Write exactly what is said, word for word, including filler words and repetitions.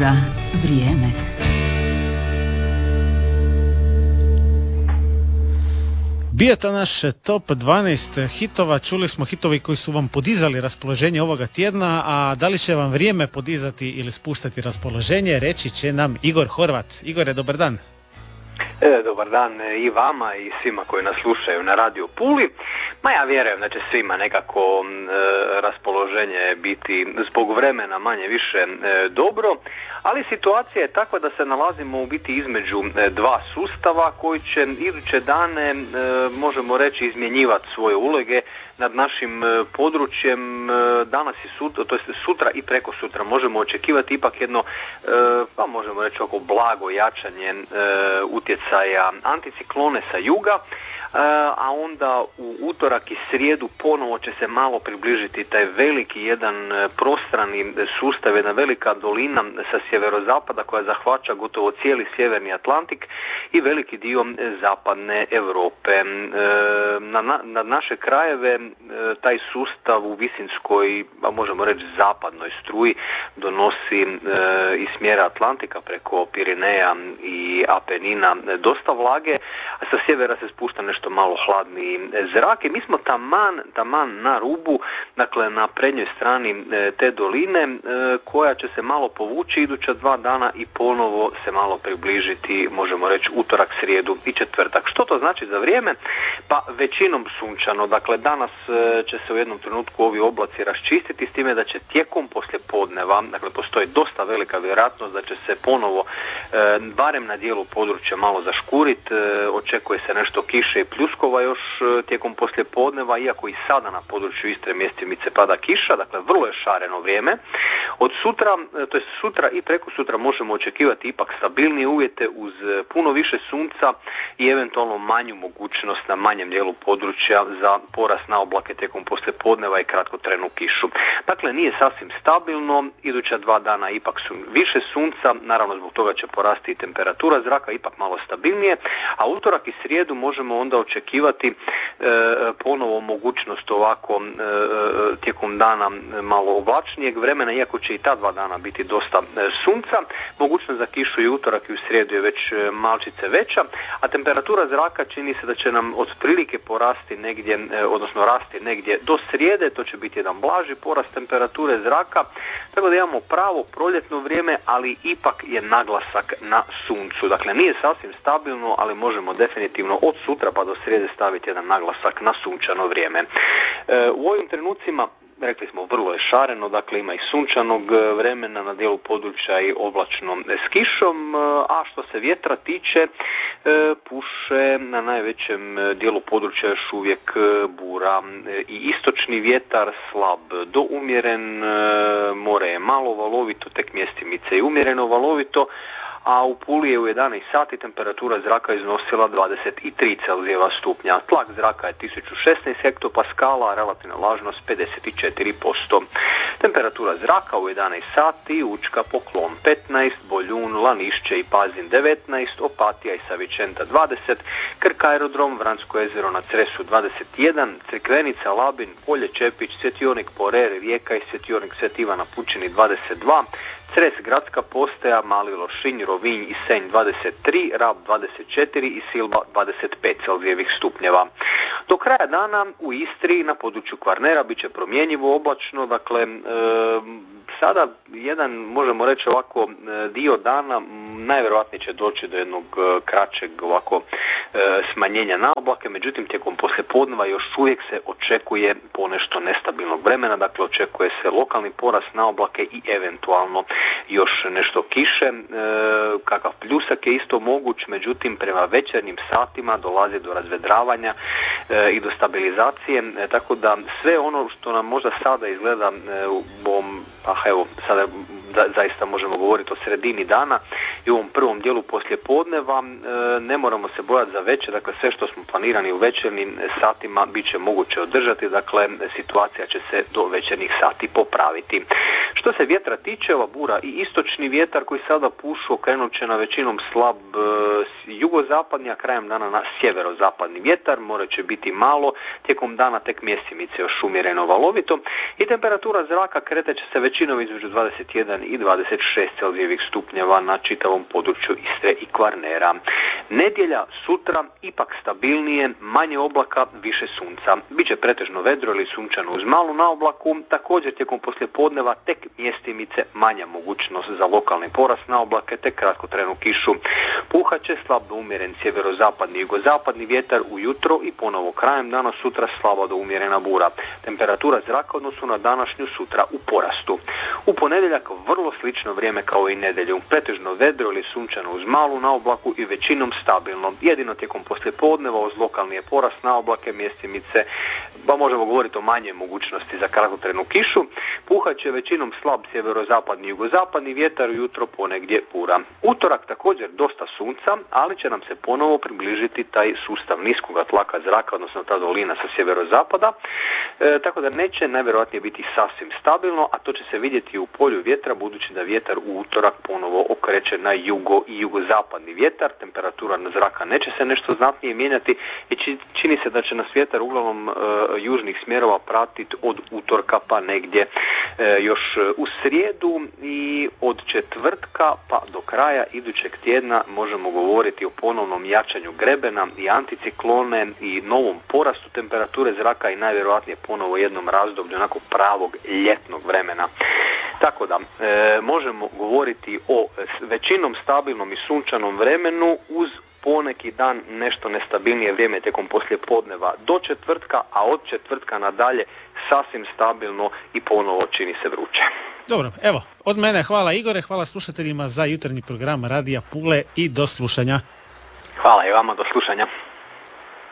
za vrijeme. Bio to naš top dvanaest hitova, čuli smo hitovi koji su vam podizali raspoloženje ovoga tjedna, a da li će vam vrijeme podizati ili spuštati raspoloženje, reći će nam Igor Horvat. Igore, dobar dan. E, dobar dan i vama i svima koji nas slušaju na Radio Puli. Ma ja vjerujem da će svima nekako e, raspoloženje biti zbog vremena manje više e, dobro, ali situacija je takva da se nalazimo u biti između e, dva sustava koji će iduće dane, e, možemo reći, izmjenjivati svoje uloge nad našim e, područjem. E, danas i sutra, to jest sutra i preko sutra možemo očekivati ipak jedno, e, pa možemo reći oko blago jačanje e, utjecaja anticiklone sa juga, a onda u utorak i srijedu ponovo će se malo približiti taj veliki jedan prostrani sustav, jedna velika dolina sa sjeverozapada koja zahvaća gotovo cijeli sjeverni Atlantik i veliki dio zapadne Europe. Na, na, na naše krajeve taj sustav u visinskoj, a možemo reći zapadnoj struji, donosi e, iz smjera Atlantika preko Pirineja i Apenina dosta vlage, a sa sjevera se spušta nešto malo hladniji zrak i mi smo taman, taman na rubu, dakle na prednjoj strani e, te doline e, koja će se malo povući iduća dva dana i ponovo se malo približiti, možemo reći, utorak, srijedu i četvrtak. Što to znači za vrijeme? Pa većinom sunčano, dakle danas e, će se u jednom trenutku ovi oblaci raščistiti, s time da će tijekom poslijepodneva, dakle postoji dosta velika vjerojatnost da će se ponovo e, barem na dijelu područja malo zaškuriti, e, očekuje se nešto kiše i pljuskova još e, tijekom poslijepodneva, iako i sada na području Istre mjestimice pada kiša, dakle vrlo je šareno vrijeme. Od sutra, e, to jest sutra i preko sutra možemo očekivati ipak stabilnije uvjete uz puno više sunca i eventualno manju mogućnost na manjem dijelu područja za porast na oblake tijekom poslijepodneva i kratkotrajnu kišu. Dakle, nije sasvim stabilno, iduća dva dana ipak su više sunca, naravno zbog toga će porasti i temperatura zraka, ipak malo stabilnije, a utorak i srijedu možemo onda očekivati e, ponovo mogućnost ovako e, tijekom dana malo oblačnijeg vremena, iako će i ta dva dana biti dosta e, sunca. Mogućnost za kišu i utorak i u srijedu je već e, malčice veća, a temperatura zraka čini se da će nam otprilike porasti negdje, e, odnosno rasti negdje do srijede, to će biti jedan blaži porast temperature zraka, tako da imamo pravo proljetno vrijeme, ali ipak je naglasak na suncu. Dakle, nije sasvim stabilno, ali možemo definitivno od sutra pa do srijede staviti jedan naglasak na sunčano vrijeme. E, u ovim trenucima, rekli smo, vrlo je šareno, dakle ima i sunčanog vremena na dijelu područja i oblačno s kišom, a što se vjetra tiče, puše na najvećem dijelu područja još uvijek bura i istočni vjetar slab do umjeren, more je malo valovito, tek mjestimice i umjereno valovito, a u Puli je u jedanaest sati temperatura zraka iznosila dvadeset tri Celzijeva stupnja. Tlak zraka je tisuću šesnaest hektopaskala, a relativna vlažnost pedeset četiri posto. Temperatura zraka u jedanaest sati, Učka, Poklon petnaest, Boljun, Lanišće i Pazin devetnaest, Opatija i Savičenta dvadeset, Krk aerodrom, Vransko jezero na Cresu dvadeset jedan, Crikvenica, Labin, Polje, Čepić, Svjetionik, Porer, Rijeka i Svjetionik Svet Ivan na Pučini dvadeset dva, Cres, Gradska postaja, Mali Lošinj, Rovinj i Senj dvadeset tri, Rab dvadeset četiri i Silba dvadeset pet Celzijevih stupnjeva. Do kraja dana u Istri na području Kvarnera bit će promjenjivo oblačno, dakle e, sada jedan, možemo reći ovako, dio dana najvjerojatnije će doći do jednog kraćeg ovako smanjenja na oblake, međutim tijekom poslijepodneva još uvijek se očekuje ponešto nestabilnog vremena, dakle očekuje se lokalni porast na oblake i eventualno još nešto kiše, kakav pljusak je isto moguć, međutim prema večernjim satima dolazi do razvedravanja i do stabilizacije, tako da sve ono što nam možda sada izgleda u ovom, ah evo, sada da, zaista možemo govoriti o sredini dana i u ovom prvom dijelu poslijepodneva, e, ne moramo se bojati za večer, dakle sve što smo planirani u večernjim satima bit će moguće održati, dakle situacija će se do večernjih sati popraviti. Što se vjetra tiče, ova bura i istočni vjetar koji sada pušu okrenut će na većinom slab e, jugozapadni, a krajem dana na sjeverozapadni vjetar, more će biti malo, tijekom dana tek mjesimice još umjereno valovito i temperatura zraka kretat će se većinom između dvadeset jedan i dvadeset šest Celzijevih stupnjeva na čitavom području Istre i Kvarnera. Nedjelja, sutra, ipak stabilnije, manje oblaka, više sunca. Biće pretežno vedro ili sunčano uz malu naoblaku, također tijekom poslijepodneva tek mjestimice, manja mogućnost za lokalni porast naoblake te kratkotrajnu kišu. Puhat će slab do umjeren sjeverozapadni i jugozapadni vjetar ujutro i ponovo krajem dana sutra slaba do umjerena bura. Temperatura zraka odnosu na današnju sutra u porastu. U ponedjeljak vrlo slično vrijeme kao i nedjelju. Pretežno vedro ili sunčano uz malu naoblaku i većinom stabilno. Jedino tijekom poslijepodneva uz lokalni je porast naoblake, mjestimice, pa možemo govoriti o manje mogućnosti za kratkotrajnu kišu. Puhat će većinom slab sjeverozapadni i jugozapadni vjetar ujutro ponegdje bura. Utorak također dosta sunca, ali će nam se ponovo približiti taj sustav niskoga tlaka zraka, odnosno ta dolina sa sjeverozapada, e, tako da neće najvjerojatnije biti sasvim stabilno, a to će se vidjeti u polju vjetra, budući da vjetar u utorak ponovo okreće na jugo i jugozapadni vjetar. Temperatura zraka neće se nešto znatnije mijenjati i čini se da će nas vjetar uglavnom e, južnih smjerova pratiti od utorka pa negdje e, još u srijedu i od četvrtka pa do kraja idućeg tjedna možemo govoriti o ponovnom jačanju grebena i anticiklone i novom porastu temperature zraka i najvjerojatnije ponovo jednom razdoblju onako pravog ljetnog vremena. Tako da e, možemo govoriti o većinom stabilnom i sunčanom vremenu uz poneki dan nešto nestabilnije vrijeme tijekom poslijepodneva do četvrtka, a od četvrtka nadalje sasvim stabilno i ponovo čini se vruće. Dobro, evo, od mene hvala Igore, hvala slušateljima za jutarnji program Radija Pule i do slušanja. Hvala i vama, do slušanja.